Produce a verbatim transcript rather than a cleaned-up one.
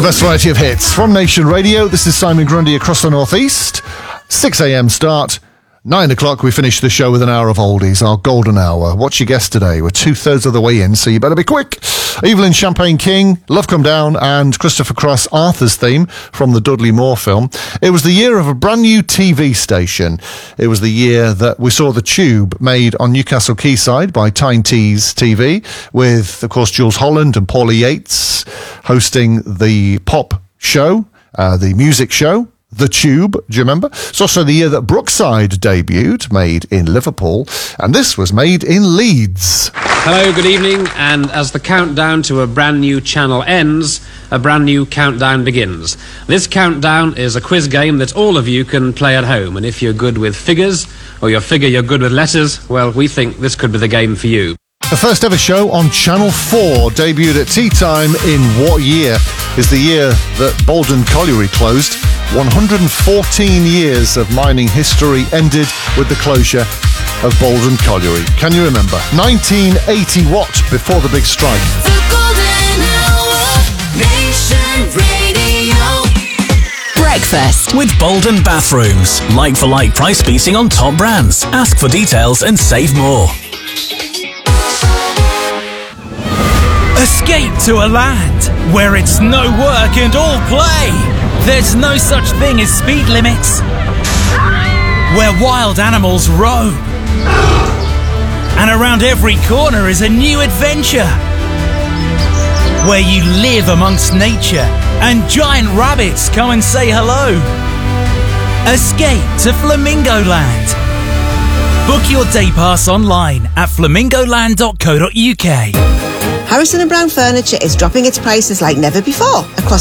The best variety of hits from Nation Radio. This is Simon Grundy across the northeast. six a.m. start. Nine o'clock, we finish the show with an hour of oldies, our golden hour. What's your guess today? We're two-thirds of the way in, so you better be quick. Evelyn Champagne King, Love Come Down, and Christopher Cross, Arthur's theme from the Dudley Moore film. It was the year of a brand new T V station. It was the year that we saw The Tube made on Newcastle Quayside by Tyne Tees T V, with, of course, Jules Holland and Paulie Yates hosting the pop show, uh, the music show. The Tube, do you remember? It's also the year that Brookside debuted, made in Liverpool, and this was made in Leeds. Hello, good evening, and as the countdown to a brand new channel ends, a brand new countdown begins. This countdown is a quiz game that all of you can play at home, and if you're good with figures, or you figure you're good with letters, well, we think this could be the game for you. The first ever show on Channel four debuted at tea time in what year? Is the year that Bolden Colliery closed. one hundred fourteen years of mining history ended with the closure of Bolden Colliery. Can you remember? nineteen eighty what before the big strike? The Golden Hour, Nation Radio. Breakfast with Bolden Bathrooms. Like-for-like price beating on top brands. Ask for details and save more. Escape to a land where it's no work and all play. There's no such thing as speed limits. Where wild animals roam. And around every corner is a new adventure. Where you live amongst nature and giant rabbits come and say hello. Escape to Flamingo Land. Book your day pass online at flamingo land dot co dot uk. Harrison and Brown Furniture is dropping its prices like never before across